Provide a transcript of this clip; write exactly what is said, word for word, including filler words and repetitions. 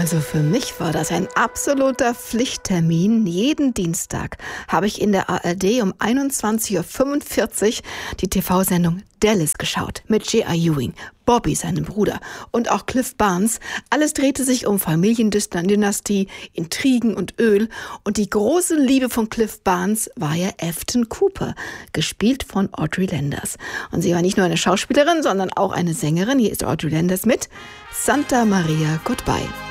Also für mich war das ein absoluter Pflichttermin. Jeden Dienstag habe ich in der A R D um einundzwanzig Uhr fünfundvierzig die T V-Sendung Dallas geschaut mit J R. Ewing, Bobby, seinem Bruder, und auch Cliff Barnes. Alles drehte sich um Familiendynastie, Intrigen und Öl. Und die große Liebe von Cliff Barnes war ja Afton Cooper, gespielt von Audrey Landers. Und sie war nicht nur eine Schauspielerin, sondern auch eine Sängerin. Hier ist Audrey Landers mit Santa Maria Goodbye.